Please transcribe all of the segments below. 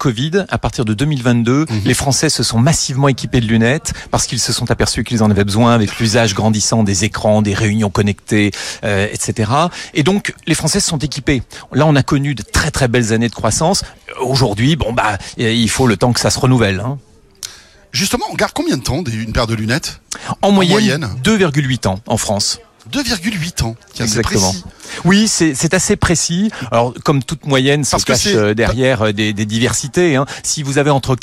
Covid, à partir de 2022, les Français se sont massivement équipés de lunettes parce qu'ils se sont aperçus qu'ils en avaient besoin avec l'usage grandissant des écrans, des réunions connectées, etc. Et donc, les Français se sont équipés. Là, on a connu de très très belles années de croissance. Aujourd'hui, il faut le temps que ça se renouvelle. Justement, on garde combien de temps une paire de lunettes ? En moyenne 2,8 ans en France. 2,8 ans. Exactement. C'est précis. Oui, c'est assez précis. Alors, comme toute moyenne, se cache derrière des diversités. Si vous avez entre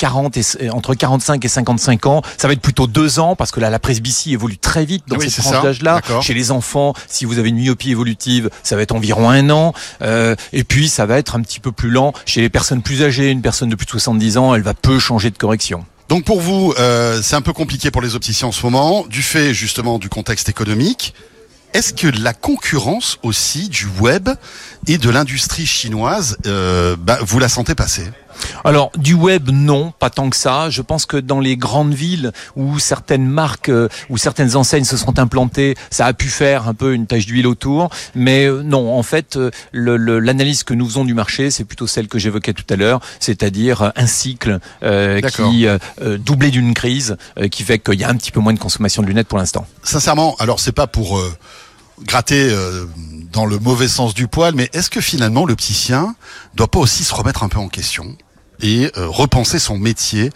45 et 55 ans, ça va être plutôt 2 ans, parce que là, la presbytie évolue très vite dans cette tranche d'âge-là. D'accord. Chez les enfants, si vous avez une myopie évolutive, ça va être environ 1 an. Et puis, ça va être un petit peu plus lent. Chez les personnes plus âgées, une personne de plus de 70 ans, elle va peu changer de correction. Donc pour vous, c'est un peu compliqué pour les opticiens en ce moment, du fait justement du contexte économique. Est-ce que la concurrence aussi du web et de l'industrie chinoise, vous la sentez passer ? Alors, du web, non, pas tant que ça. Je pense que dans les grandes villes où certaines marques ou certaines enseignes se sont implantées, ça a pu faire un peu une tache d'huile autour. Mais non, en fait, l'analyse que nous faisons du marché, c'est plutôt celle que j'évoquais tout à l'heure, c'est-à-dire un cycle qui doublé d'une crise, qui fait qu'il y a un petit peu moins de consommation de lunettes pour l'instant. Sincèrement, alors c'est pas pour gratter dans le mauvais sens du poil, mais est-ce que finalement l'opticien doit pas aussi se remettre un peu en question et repenser son métier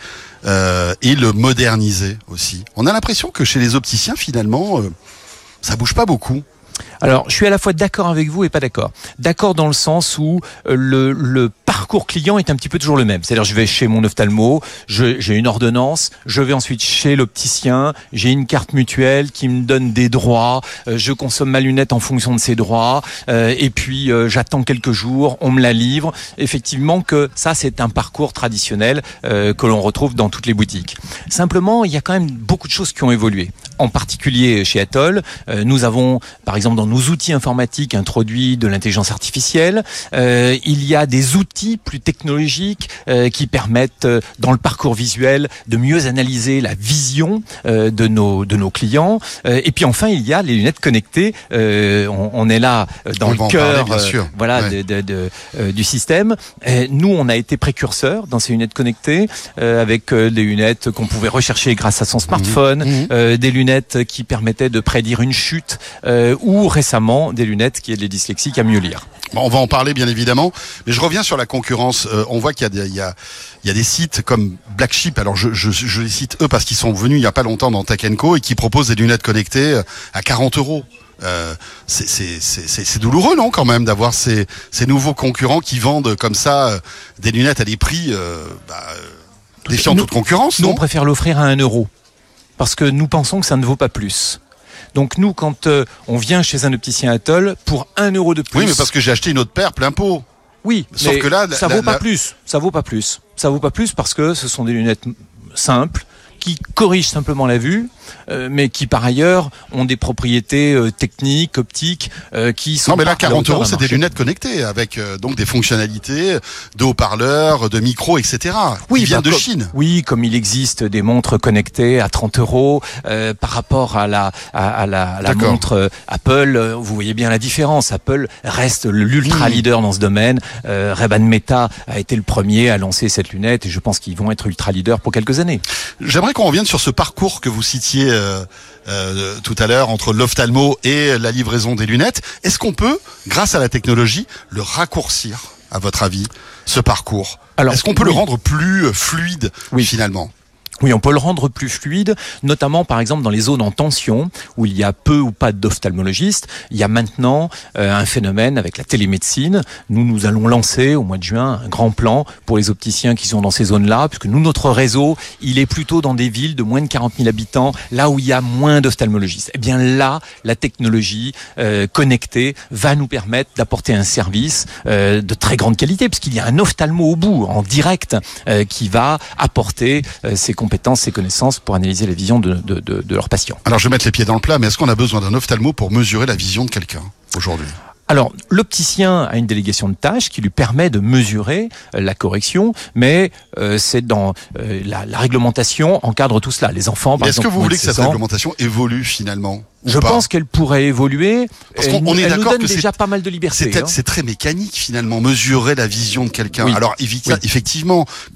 et le moderniser aussi ? On a l'impression que chez les opticiens, finalement, ça bouge pas beaucoup. Alors, je suis à la fois d'accord avec vous et pas d'accord. D'accord dans le sens où le parcours client est un petit peu toujours le même. C'est-à-dire, je vais chez mon ophtalmo, j'ai une ordonnance, je vais ensuite chez l'opticien, j'ai une carte mutuelle qui me donne des droits, je consomme ma lunette en fonction de ces droits, et puis j'attends quelques jours, on me la livre. Effectivement que ça, c'est un parcours traditionnel que l'on retrouve dans toutes les boutiques. Simplement, il y a quand même beaucoup de choses qui ont évolué. En particulier chez Atoll, nous avons, par exemple, dans nos outils informatiques introduit de l'intelligence artificielle. Il y a des outils plus technologiques qui permettent, dans le parcours visuel, de mieux analyser la vision de nos clients. Et puis enfin, il y a les lunettes connectées. On est là dans le cœur du système. Nous, on a été précurseurs dans ces lunettes connectées avec des lunettes qu'on pouvait rechercher grâce à son smartphone, des lunettes qui permettaient de prédire une chute ou récemment des lunettes qui aident les dyslexiques à mieux lire. Bon, on va en parler bien évidemment, mais je reviens sur la concurrence. On voit qu'il y a des sites comme Black Sheep. Alors je les cite eux parce qu'ils sont venus il y a pas longtemps dans Tech & Co et qui proposent des lunettes connectées à 40 €. C'est douloureux, non, quand même, d'avoir ces nouveaux concurrents qui vendent comme ça des lunettes à des prix défiant toute concurrence. Nous, on préfère l'offrir à 1 € parce que nous pensons que ça ne vaut pas plus. Donc nous, quand on vient chez un opticien Atoll, pour 1 € de plus... Oui, mais parce que j'ai acheté une autre paire plein pot. Oui, sauf mais que là, ça vaut pas plus. Ça vaut pas plus. Ça vaut pas plus parce que ce sont des lunettes simples qui corrigent simplement la vue, mais qui par ailleurs ont des propriétés techniques, optiques, qui sont... Non, mais là, 40 €, c'est des lunettes connectées avec donc des fonctionnalités de haut-parleurs, de micros, etc. Oui, qui viennent de Chine. Oui, comme il existe des montres connectées à 30 € par rapport à la montre Apple. Vous voyez bien la différence. Apple reste l'ultra leader dans ce domaine. Ray-Ban Meta a été le premier à lancer cette lunette et je pense qu'ils vont être ultra leader pour quelques années. J'aimerais qu'on revienne sur ce parcours que vous citiez tout à l'heure entre l'ophtalmo et la livraison des lunettes. Est-ce qu'on peut, grâce à la technologie, le raccourcir, à votre avis, ce parcours ? Alors, est-ce qu'on peut le rendre plus fluide, finalement ? Oui, on peut le rendre plus fluide, notamment par exemple dans les zones en tension où il y a peu ou pas d'ophtalmologistes. Il y a maintenant un phénomène avec la télémédecine. Nous allons lancer au mois de juin un grand plan pour les opticiens qui sont dans ces zones-là, puisque notre réseau, il est plutôt dans des villes de moins de 40 000 habitants, là où il y a moins d'ophtalmologistes. Eh bien là, la technologie connectée va nous permettre d'apporter un service de très grande qualité, puisqu'il y a un ophtalmo au bout, en direct, qui va apporter ses compétences, ses connaissances pour analyser la vision de leurs patients. Alors je vais mettre les pieds dans le plat, mais est-ce qu'on a besoin d'un ophtalmo pour mesurer la vision de quelqu'un aujourd'hui ? Alors, l'opticien a une délégation de tâches qui lui permet de mesurer la correction, mais c'est dans la réglementation encadre tout cela. Les enfants, par exemple. Est-ce que vous voulez que cette réglementation évolue finalement ? Je pense qu'elle pourrait évoluer. Parce qu'on est d'accord que déjà pas mal de liberté. C'est très mécanique finalement, mesurer la vision de quelqu'un. Oui. Alors effectivement,